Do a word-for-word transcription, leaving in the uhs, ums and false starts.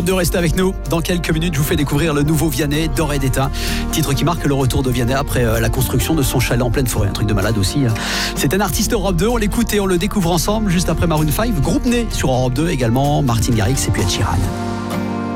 Europe deux, restez avec nous. Dans quelques minutes, je vous fais découvrir le nouveau Vianney, Doré d'Étain. Titre qui marque le retour de Vianney après euh, la construction de son chalet en pleine forêt. Un truc de malade aussi. Hein. C'est un artiste Europe deux. On l'écoute et on le découvre ensemble juste après Maroon cinq. Groupe né sur Europe deux également. Martin Garrix et puis Ed Sheeran.